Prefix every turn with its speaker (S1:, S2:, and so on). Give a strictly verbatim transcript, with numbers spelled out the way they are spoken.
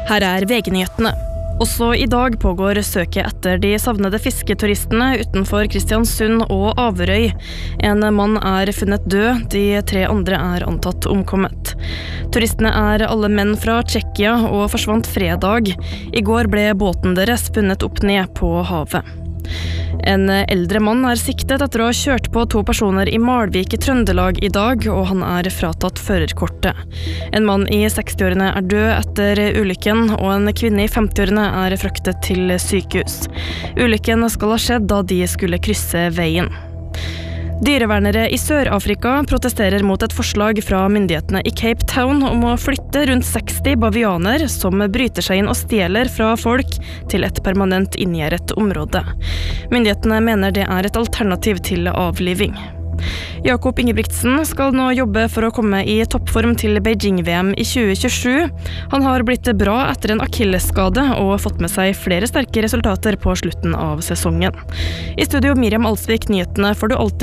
S1: Her er V G-nyhetene. Også i dag pågår søket etter de savnede fisketuristene utenfor Kristiansund og Averøy. En mann er funnet død, de tre andre er antatt omkommet. Turistene er alle menn fra Tsjekkia og forsvant fredag. I går ble båten deres funnet opp ned på havet. En eldre mann er siktet etter å ha kjørt på to personer i Malvik i Trøndelag i dag, og han er fratatt førerkortet. En mann i sekstiårene er død etter ulykken, og en kvinne i femtiårene er fraktet til sykehus. Ulykken skal ha skjedd da de skulle krysse veien. Dyrevernere i Sør-Afrika protesterer mot et forslag fra myndighetene i Cape Town om å flytte rundt seksti bavianer som bryter seg inn og stjeler fra folk til et permanent inngjerdet område. Myndighetene mener det er et alternativ til avliving. Jakob Ingebrigtsen skal nå jobbe for å komme i toppform til Beijing-V M i tjue tjuesju. Han har blitt bra etter en akillesskade og fått med seg flere sterke resultater på slutten av sesongen. I studio Miriam Alsvik, nyhetene får du alltid